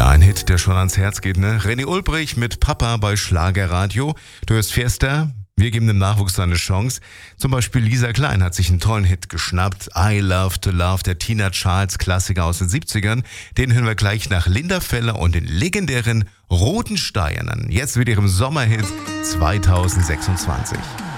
Ein Hit, der schon ans Herz geht, ne? René Ulbrich mit Papa bei Schlagerradio. Du hörst Fiesta. Wir geben dem Nachwuchs eine Chance. Zum Beispiel Lisa Klein hat sich einen tollen Hit geschnappt. I Love to Love, der Tina Charles Klassiker aus den 70ern. Den hören wir gleich nach Linda Feller und den legendären Roten Steinen. Jetzt mit ihrem Sommerhit 2026.